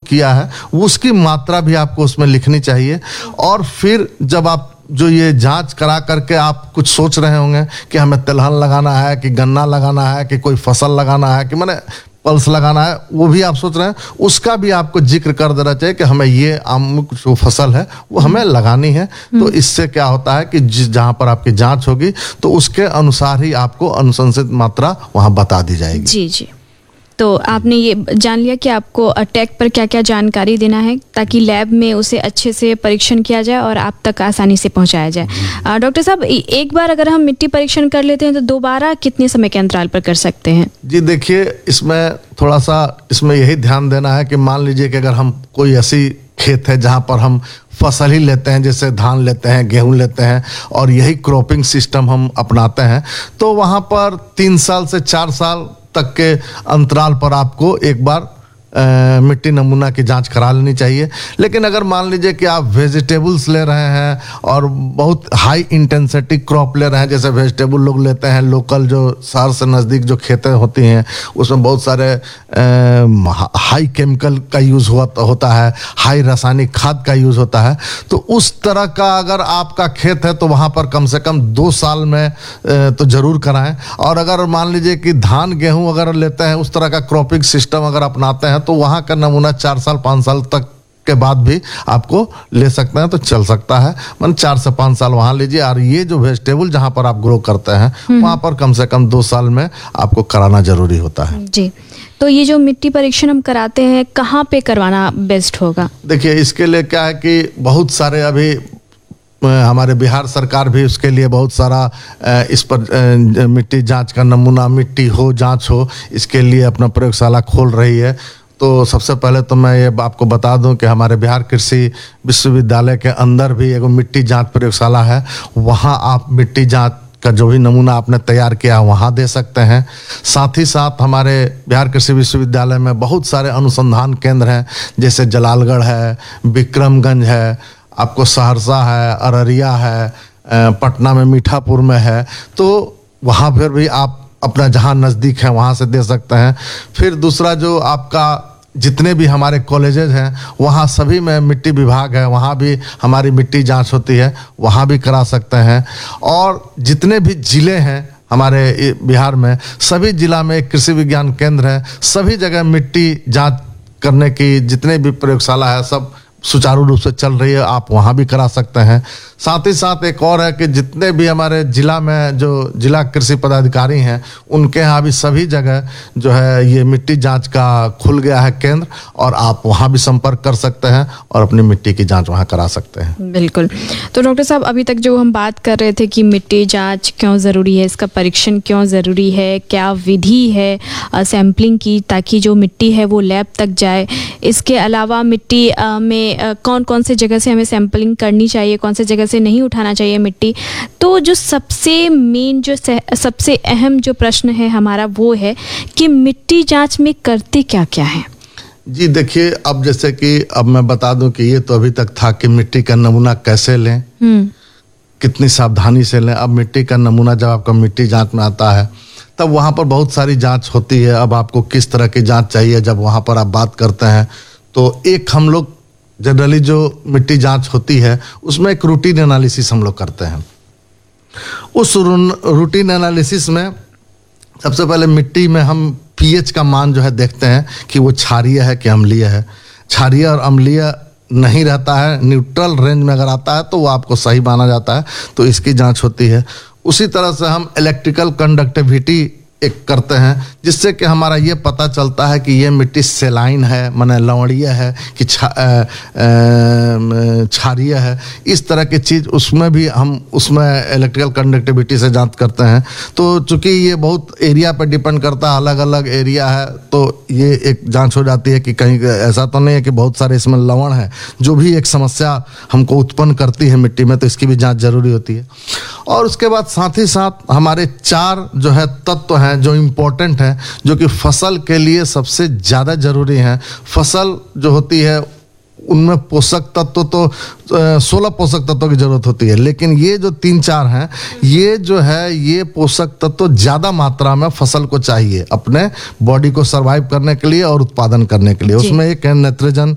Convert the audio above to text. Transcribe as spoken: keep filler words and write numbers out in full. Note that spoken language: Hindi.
किया है उसकी मात्रा भी आपको उसमें लिखनी चाहिए। और फिर जब आप जो ये जांच करा करके आप कुछ सोच रहे होंगे कि हमें तिलहन लगाना है कि गन्ना लगाना है कि कोई फसल लगाना है कि मैंने पल्स लगाना है, वो भी आप सोच रहे हैं, उसका भी आपको जिक्र कर देना चाहिए कि हमें ये अमुक जो फसल है वो हमें लगानी है। तो इससे क्या होता है कि जहां पर आपकी जांच होगी तो उसके अनुसार ही आपको अनुशंसित मात्रा वहां बता दी जाएगी। जी जी, तो आपने ये जान लिया कि आपको अटैक पर क्या क्या जानकारी देना है ताकि लैब में उसे अच्छे से परीक्षण किया जाए और आप तक आसानी से पहुंचाया जाए। डॉक्टर साहब, एक बार अगर हम मिट्टी परीक्षण कर लेते हैं तो दोबारा कितने समय के अंतराल पर कर सकते हैं? जी देखिए, इसमें थोड़ा सा इसमें यही ध्यान देना है कि मान लीजिए कि अगर हम कोई ऐसी खेत है जहां पर हम फसल ही लेते हैं, जैसे धान लेते हैं, गेहूं लेते हैं और यही क्रॉपिंग सिस्टम हम अपनाते हैं, तो वहां पर तीन साल से चार साल तक के अंतराल पर आपको एक बार आ, मिट्टी नमूना की जांच करा लेनी चाहिए। लेकिन अगर मान लीजिए कि आप वेजिटेबल्स ले रहे हैं और बहुत हाई इंटेंसिटी क्रॉप ले रहे हैं, जैसे वेजिटेबल लोग लेते हैं लोकल, जो शहर से नज़दीक जो खेतें होती हैं उसमें बहुत सारे आ, हाई केमिकल का यूज़ हुआ होता है, हाई रासायनिक खाद का यूज़ होता है, तो उस तरह का अगर आपका खेत है तो वहाँ पर कम से कम दो साल में आ, तो ज़रूर कराएं। और अगर मान लीजिए कि धान गेहूँ अगर लेते हैं, उस तरह का क्रॉपिंग सिस्टम अगर अपनाते हैं तो वहां का नमूना चार साल पांच साल तक के बाद भी आपको ले सकते हैं, तो चल सकता है। मतलब चार से पांच साल वहां लीजिए। और ये जो वेजिटेबल जहां पर आप ग्रो करते हैं वहां पर कम से कम दो साल में आपको कराना जरूरी होता है। जी, तो ये जो मिट्टी परीक्षण हम कराते हैं कहाँ पे करवाना बेस्ट होगा? देखिए, इसके लिए क्या है कि बहुत सारे अभी हमारे बिहार सरकार भी उसके लिए बहुत सारा इस पर मिट्टी जांच का नमूना मिट्टी हो जांच हो इसके लिए अपना प्रयोगशाला खोल रही है। तो सबसे पहले तो मैं ये आपको बता दूं कि हमारे बिहार कृषि विश्वविद्यालय के अंदर भी एक मिट्टी जांच प्रयोगशाला है। वहाँ आप मिट्टी जांच का जो भी नमूना आपने तैयार किया वहाँ दे सकते हैं। साथ ही साथ हमारे बिहार कृषि विश्वविद्यालय में बहुत सारे अनुसंधान केंद्र हैं, जैसे जलालगढ़ है, विक्रमगंज है, आपको सहरसा है, अररिया है, पटना में मीठापुर में है। तो वहाँ पर भी आप अपना जहाँ नज़दीक है वहाँ से दे सकते हैं। फिर दूसरा जो आपका जितने भी हमारे कॉलेजेस हैं वहाँ सभी में मिट्टी विभाग है, वहाँ भी हमारी मिट्टी जांच होती है, वहाँ भी करा सकते हैं। और जितने भी ज़िले हैं हमारे बिहार में, सभी जिला में एक कृषि विज्ञान केंद्र है, सभी जगह मिट्टी जांच करने की जितने भी प्रयोगशाला है सब सुचारू रूप से चल रही है, आप वहाँ भी करा सकते हैं। साथ ही साथ एक और है कि जितने भी हमारे जिला में जो जिला कृषि पदाधिकारी हैं उनके यहाँ भी सभी जगह जो है ये मिट्टी जांच का खुल गया है केंद्र, और आप वहाँ भी संपर्क कर सकते हैं और अपनी मिट्टी की जांच वहाँ करा सकते हैं। बिल्कुल। तो डॉक्टर साहब, अभी तक जो हम बात कर रहे थे कि मिट्टी जांच क्यों ज़रूरी है, इसका परीक्षण क्यों ज़रूरी है, क्या विधि है सैम्पलिंग की ताकि जो मिट्टी है वो लैब तक जाए, इसके अलावा मिट्टी में कौन कौन से जगह से हमें सैम्पलिंग करनी चाहिए, कौन से जगह से नहीं उठाना चाहिए मिट्टी, तो जो सबसे मेन जो सबसे अहम जो प्रश्न है हमारा वो है कि मिट्टी जांच में करते क्या क्या है? जी देखिए, अब जैसे कि अब मैं बता दूं कि ये तो अभी तक था कि मिट्टी का नमूना कैसे लें, कितनी सावधानी से लें। अब मिट्टी का नमूना जब आपका मिट्टी जांच में आता है तब वहाँ पर बहुत सारी जांच होती है। अब आपको किस तरह की जांच चाहिए, जब वहाँ पर आप बात करते हैं तो एक हम लोग जनरली जो मिट्टी जांच होती है उसमें एक रूटीन एनालिसिस हम लोग करते हैं। उस रूटीन एनालिसिस में सबसे पहले मिट्टी में हम पीएच का मान जो है देखते हैं कि वो क्षारीय है कि अम्लीय है। क्षारीय और अम्लीय नहीं रहता है, न्यूट्रल रेंज में अगर आता है तो वो आपको सही माना जाता है, तो इसकी जांच होती है। उसी तरह से हम इलेक्ट्रिकल कंडक्टिविटी एक करते हैं, जिससे कि हमारा ये पता चलता है कि ये मिट्टी सेलाइन है, माने लवणीय है कि क्षारीय है। इस तरह की चीज़ उसमें भी हम उसमें इलेक्ट्रिकल कंडक्टिविटी से जांच करते हैं। तो चूंकि ये बहुत एरिया पर डिपेंड करता है, अलग अलग एरिया है, तो ये एक जांच हो जाती है कि कहीं ऐसा तो नहीं है कि बहुत सारे इसमें लवण है, जो भी एक समस्या हमको उत्पन्न करती है मिट्टी में, तो इसकी भी जाँच जरूरी होती है। और उसके बाद साथ ही साथ हमारे चार जो है तत्व हैं जो इम्पोर्टेंट है, जो कि फसल के लिए सबसे ज़्यादा जरूरी है। फसल जो होती है उनमें पोषक तत्व तो सोलह पोषक तत्वों की जरूरत होती है, लेकिन ये जो तीन चार हैं ये जो है ये पोषक तत्व ज़्यादा मात्रा में फसल को चाहिए अपने बॉडी को सर्वाइव करने के लिए और उत्पादन करने के लिए। उसमें एक है नाइट्रोजन,